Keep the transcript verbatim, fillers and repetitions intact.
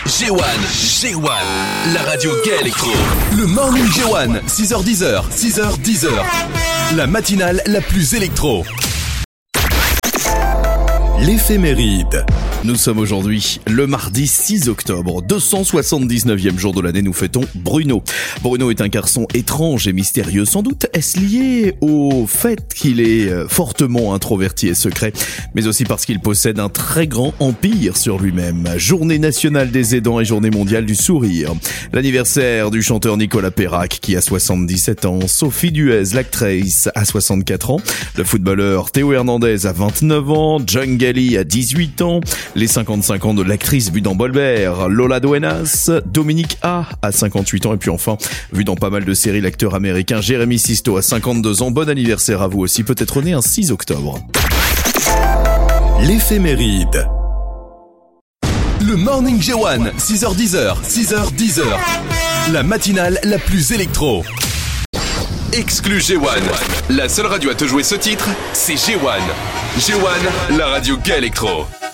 G un, G un, la radio Gay Electro. Le Morning G un, six heures dix, six heures dix. La matinale la plus électro. L'éphéméride. Nous sommes aujourd'hui le mardi six octobre, deux cent soixante-dix-neuvième jour de l'année, nous fêtons Bruno. Bruno est un garçon étrange et mystérieux, sans doute est-ce lié au fait qu'il est fortement introverti et secret, mais aussi parce qu'il possède un très grand empire sur lui-même. Journée nationale des aidants et journée mondiale du sourire. L'anniversaire du chanteur Nicolas Perrac qui a soixante-dix-sept ans, Sophie Duez, l'actrice, a soixante-quatre ans, le footballeur Théo Hernandez a vingt-neuf ans, John Galli a dix-huit ans, les cinquante-cinq ans de l'actrice vue dans Bolbert, Lola Duenas, Dominique A à cinquante-huit ans et puis enfin, vu dans pas mal de séries, l'acteur américain Jérémy Sisto a cinquante-deux ans. Bon anniversaire à vous aussi, peut-être né un six octobre. L'éphéméride. Le Morning G un, six heures dix, six heures dix. La matinale la plus électro. Exclu G un. La seule radio à te jouer ce titre, c'est G un. G un, la radio Gay Electro.